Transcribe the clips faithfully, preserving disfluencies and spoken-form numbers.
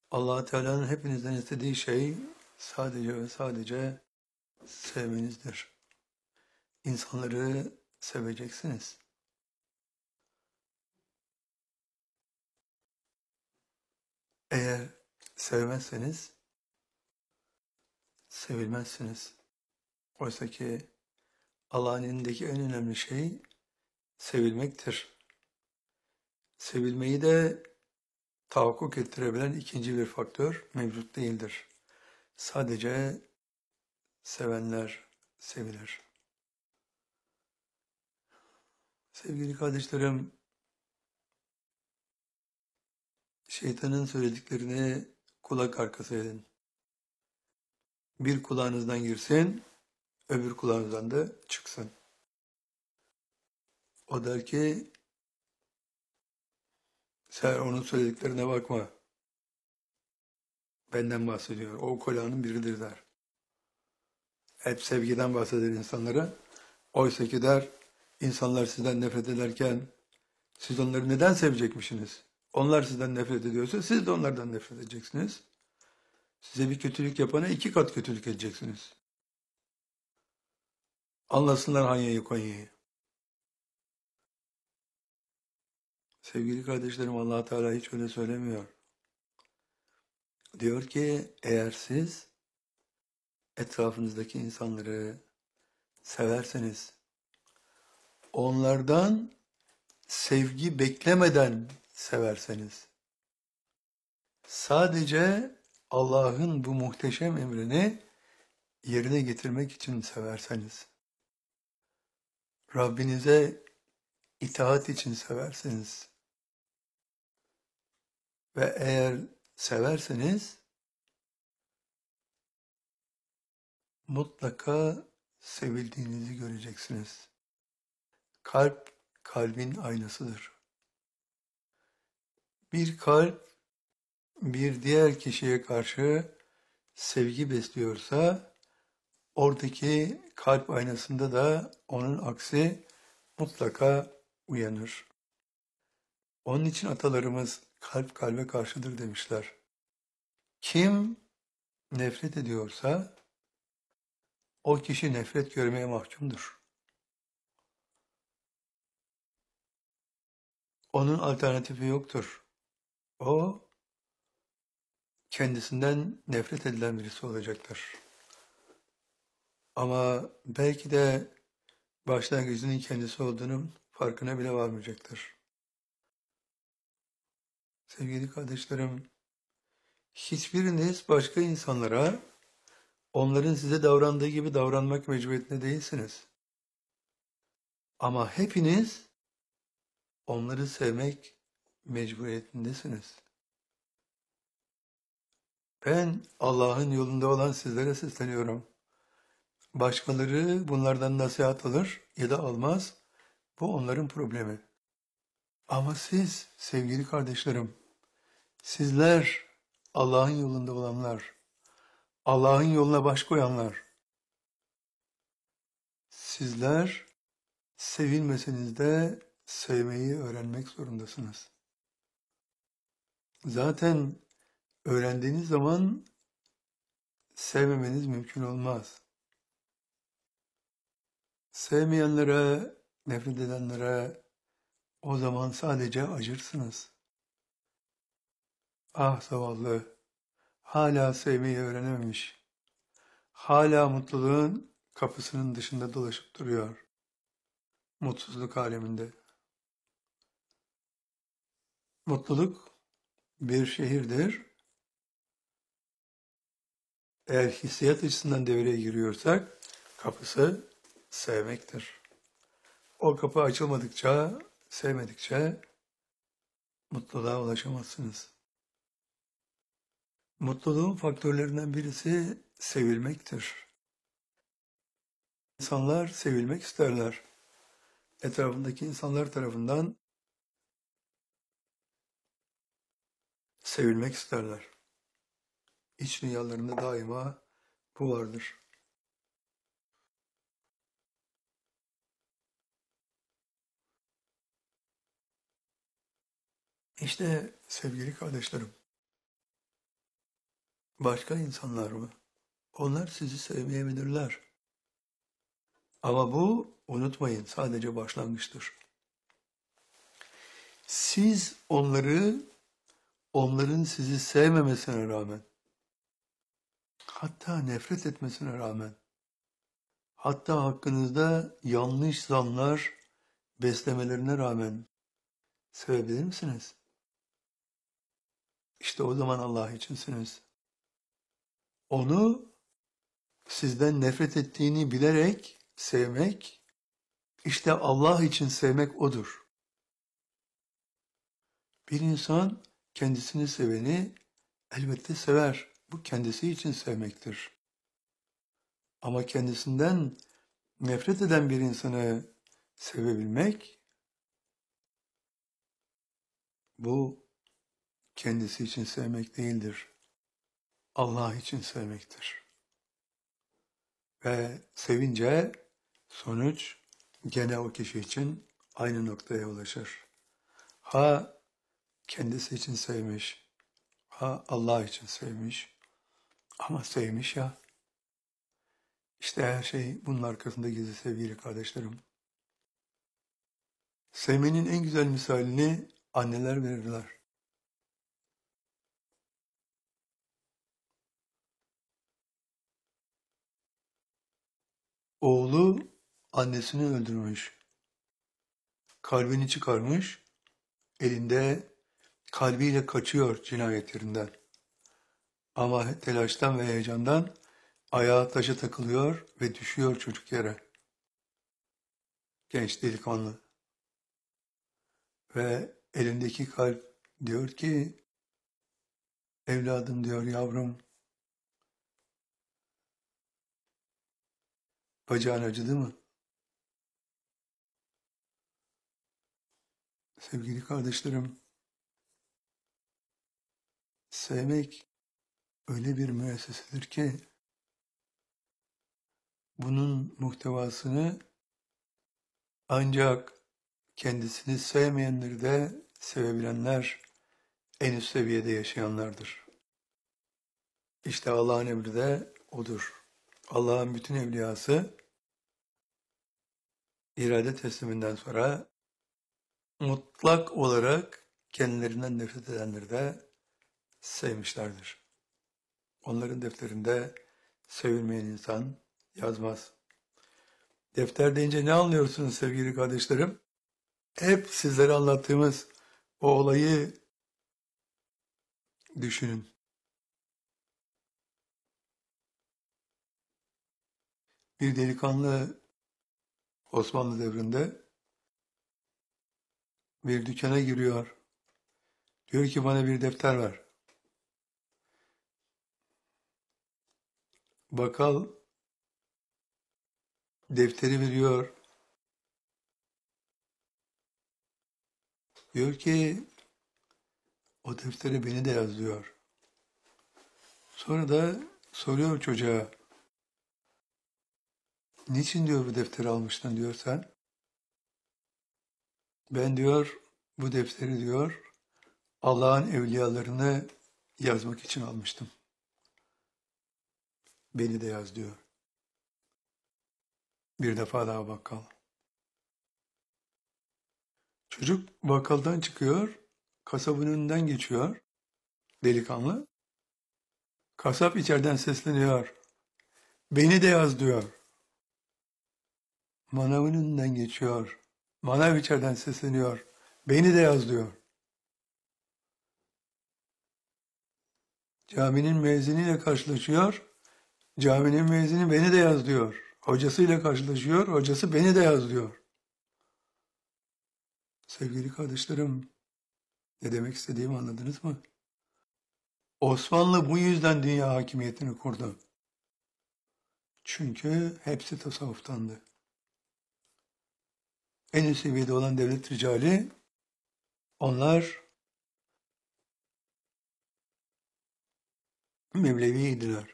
Allah Teala'nın hepinizden istediği şey sadece ve sadece sevmenizdir. İnsanları seveceksiniz. Eğer sevmezseniz sevilmezsiniz. Oysa ki Allah'ın elindeki en önemli şey sevilmektir. Sevilmeyi de tahakkuk ettirebilen ikinci bir faktör mevcut değildir. Sadece sevenler sevilir. Sevgili kardeşlerim, şeytanın söylediklerini kulak arkası edin. Bir kulağınızdan girsin, öbür kulağınızdan da çıksın. O der ki, sen onun söylediklerine bakma. Benden bahsediyor. O kulağının biridir der. Hep sevgiden bahseder insanlara. Oysa ki der, insanlar sizden nefret ederken siz onları neden sevecekmişsiniz? Onlar sizden nefret ediyorsa siz de onlardan nefret edeceksiniz. Size bir kötülük yapana iki kat kötülük edeceksiniz. Anlasınlar Hanya'yı Konya'yı. Sevgili kardeşlerim, Allah Teala hiç öyle söylemiyor. Diyor ki eğer siz etrafınızdaki insanları severseniz, onlardan sevgi beklemeden severseniz, sadece Allah'ın bu muhteşem emrini yerine getirmek için severseniz, Rabbinize itaat için severseniz ve eğer severseniz mutlaka sevildiğinizi göreceksiniz. Kalp, kalbin aynasıdır. Bir kalp, bir diğer kişiye karşı sevgi besliyorsa, oradaki kalp aynasında da onun aksi mutlaka uyanır. Onun için atalarımız kalp kalbe karşıdır demişler. Kim nefret ediyorsa, o kişi nefret görmeye mahkumdur. Onun alternatifi yoktur. O, kendisinden nefret edilen birisi olacaktır. Ama belki de başlangıcının kendisi olduğunun farkına bile varmayacaktır. Sevgili kardeşlerim, hiçbiriniz başka insanlara onların size davrandığı gibi davranmak mecburiyetinde değilsiniz. Ama hepiniz onları sevmek mecburiyetindesiniz. Ben Allah'ın yolunda olan sizlere sesleniyorum. Başkaları bunlardan nasihat alır ya da almaz. Bu onların problemi. Ama siz sevgili kardeşlerim, sizler Allah'ın yolunda olanlar, Allah'ın yoluna baş koyanlar, sizler sevilmeseniz de sevmeyi öğrenmek zorundasınız. Zaten öğrendiğiniz zaman sevmemeniz mümkün olmaz. Sevmeyenlere, nefret edenlere o zaman sadece acırsınız. Ah zavallı, hala sevmeyi öğrenememiş. Hala mutluluğun kapısının dışında dolaşıp duruyor. Mutsuzluk aleminde. Mutluluk bir şehirdir. Eğer hissiyat açısından devreye giriyorsak, kapısı sevmektir. O kapı açılmadıkça, sevmedikçe mutluluğa ulaşamazsınız. Mutluluğun faktörlerinden birisi sevilmektir. İnsanlar sevilmek isterler. Etrafındaki insanlar tarafından sevilmek isterler. İç dünyalarında daima bu vardır. İşte sevgili kardeşlerim, başka insanlar mı? Onlar sizi sevmeyebilirler. Ama bu, unutmayın, sadece başlangıçtır. Siz onları, onların sizi sevmemesine rağmen, hatta nefret etmesine rağmen, hatta hakkınızda yanlış zanlar beslemelerine rağmen sevebilir misiniz? İşte o zaman Allah içinsiniz. Onu sizden nefret ettiğini bilerek sevmek, işte Allah için sevmek odur. Bir insan kendisini seveni elbette sever. Bu kendisi için sevmektir. Ama kendisinden nefret eden bir insanı sevebilmek, bu kendisi için sevmek değildir. Allah için sevmektir. Ve sevince sonuç gene o kişi için aynı noktaya ulaşır. Ha kendisi için sevmiş, ha Allah için sevmiş, ama sevmiş ya. İşte her şey bunun arkasında gizli sevgili kardeşlerim. Sevmenin en güzel misalini anneler verirler. Oğlu annesini öldürmüş. Kalbini çıkarmış, elinde kalbiyle kaçıyor cinayet yerinden. Ama telaştan ve heyecandan ayağı taşa takılıyor ve düşüyor çocuk yere. Genç delikanlı. Ve elindeki kalp diyor ki, evladım diyor, yavrum, bacağın acıdı mı? Sevgili kardeşlerim, sevmek öyle bir müessesedir ki, bunun muhtevasını ancak kendisini sevmeyenleri de sevebilenler en üst seviyede yaşayanlardır. İşte Allah'ın emri de odur. Allah'ın bütün evliyası irade tesliminden sonra mutlak olarak kendilerinden nefret edenleri de sevmişlerdir. Onların defterinde sevilmeyen insan yazmaz. Defter deyince ne anlıyorsunuz sevgili kardeşlerim? Hep sizlere anlattığımız o olayı düşünün. Bir delikanlı Osmanlı devrinde bir dükkana giriyor. Diyor ki bana bir defter ver. Bakkal defteri veriyor. Diyor ki o deftere beni de yaz diyor. Sonra da soruyor çocuğa. Niçin diyor bu defteri almıştın diyor sen? Ben diyor bu defteri diyor Allah'ın evliyalarını yazmak için almıştım. Beni de yaz diyor. Bir defa daha bakkal. Çocuk bakkaldan çıkıyor, kasabın önünden geçiyor, delikanlı. Kasap içeriden sesleniyor. Beni de yaz diyor. Manavın önünden geçiyor. Manav içeriden sesleniyor. Beni de yaz diyor. Caminin müezziniyle karşılaşıyor. Caminin müezzini beni de yaz diyor. Hocasıyla karşılaşıyor. Hocası beni de yaz diyor. Sevgili kardeşlerim, ne demek istediğimi anladınız mı? Osmanlı bu yüzden dünya hakimiyetini kurdu. Çünkü hepsi tasavvuftandı. En üst seviyede olan devlet ricali, onlar Mevleviydiler.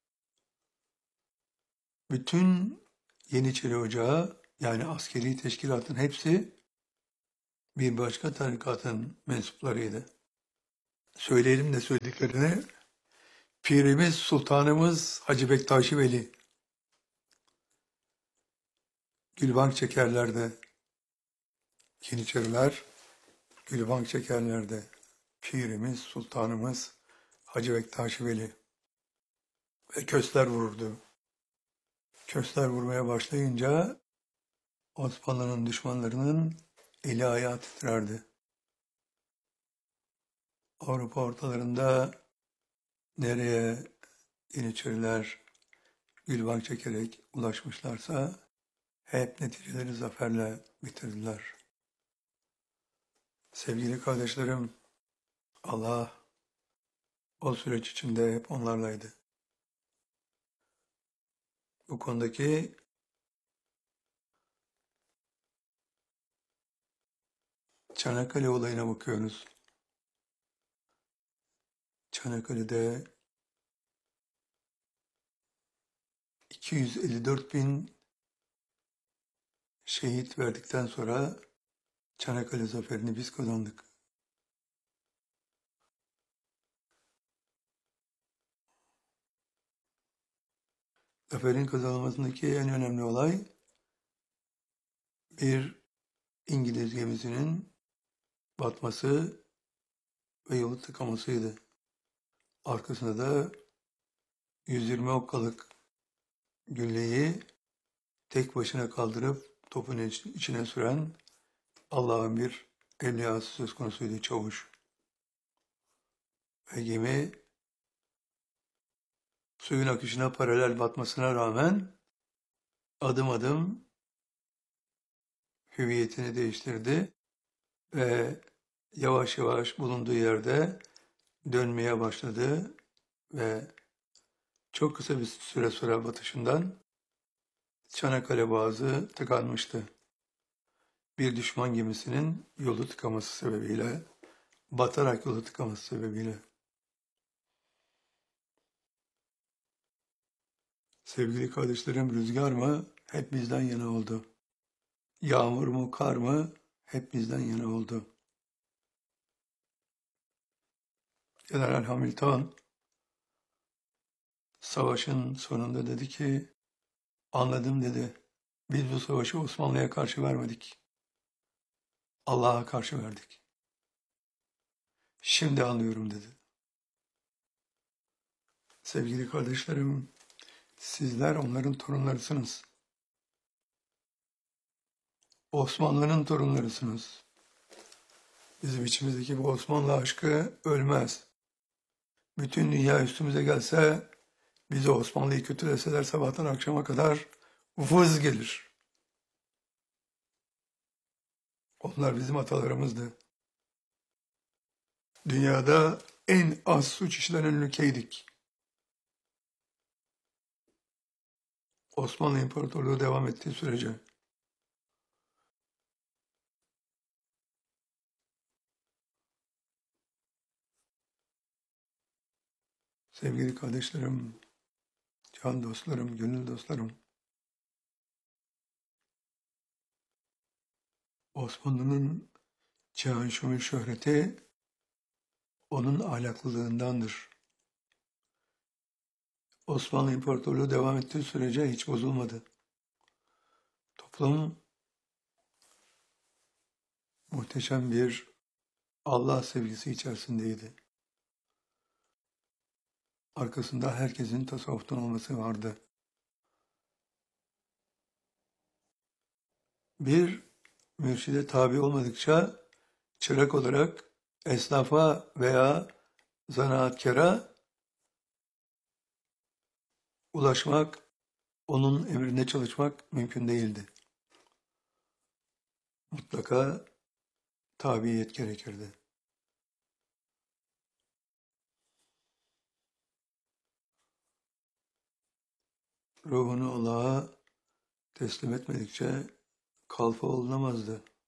Bütün Yeniçeri Ocağı, yani askeri teşkilatın hepsi bir başka tarikatın mensuplarıydı. Söyleyelim de söylediklerini, Pirimiz, Sultanımız Hacı Bektaşi Veli. Gülbank çekerlerde, Yeniçeriler gülbank çekerlerde. Pirimiz, Sultanımız Hacı Bektaşi Veli. Ve kösler vururdu. Kösler vurmaya başlayınca Osmanlı'nın düşmanlarının eli ayağı titrerdi. Avrupa ortalarında nereye Yeniçeriler gülbank çekerek ulaşmışlarsa hep neticeleri zaferle bitirdiler. Sevgili kardeşlerim, Allah o süreç içinde hep onlarlaydı. Bu konudaki Çanakkale olayına bakıyoruz. Çanakkale'de iki yüz elli dört bin şehit verdikten sonra Çanakkale zaferini biz kazandık. Zaferin kazanılmasındaki en önemli olay bir İngiliz gemisinin batması ve yolu tıkamasıydı. Arkasında da yüz yirmi okkalık gülleyi tek başına kaldırıp topun içine süren Allah'ın bir evliyası söz konusuydu, çavuş. Ve gemi suyun akışına paralel batmasına rağmen adım adım hüviyetini değiştirdi ve yavaş yavaş bulunduğu yerde dönmeye başladı ve çok kısa bir süre sonra batışından Çanakkale Boğazı tıkanmıştı. Bir düşman gemisinin yolu tıkaması sebebiyle, batarak yolu tıkaması sebebiyle. Sevgili kardeşlerim, rüzgar mı? Hep bizden yana oldu. Yağmur mu, kar mı? Hep bizden yana oldu. General Hamilton savaşın sonunda dedi ki, anladım dedi, biz bu savaşı Osmanlı'ya karşı vermedik. Allah'a karşı verdik. Şimdi anlıyorum dedi. Sevgili kardeşlerim, sizler onların torunlarısınız. Osmanlı'nın torunlarısınız. Bizim içimizdeki bu Osmanlı aşkı ölmez. Bütün dünya üstümüze gelse, bize Osmanlı'yı kötüleseler sabahtan akşama kadar vız gelir. Onlar bizim atalarımızdı. Dünyada en az suç işlenen ülkeydik. Osmanlı İmparatorluğu devam ettiği sürece. Sevgili kardeşlerim, can dostlarım, gönül dostlarım, Osmanlı'nın şan şöhret şöhreti onun ahlaklılığındandır. Osmanlı İmparatorluğu devam ettiği sürece hiç bozulmadı. Toplum muhteşem bir Allah sevgisi içerisindeydi. Arkasında herkesin tasavvuftan olması vardı. Bir mürşide tabi olmadıkça çırak olarak esnafa veya zanaatkara ulaşmak, onun emrinde çalışmak mümkün değildi. Mutlaka tabiyet gerekirdi. Ruhunu Allah'a teslim etmedikçe kalfa olunamazdı.